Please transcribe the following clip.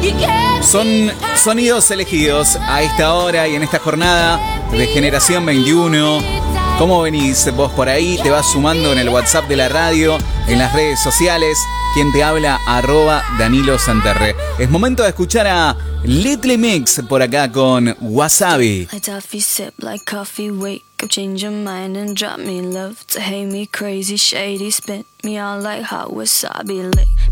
Son sonidos elegidos a esta hora y en esta jornada de Generación 21. ¿Cómo venís vos por ahí? Te vas sumando en el WhatsApp de la radio, en las redes sociales. Quien te habla, @Danilo Santerre. Es momento de escuchar a Little Mix por acá con Wasabi. Change your mind and drop me love to hate me crazy shady spit me out like hot wasabi lit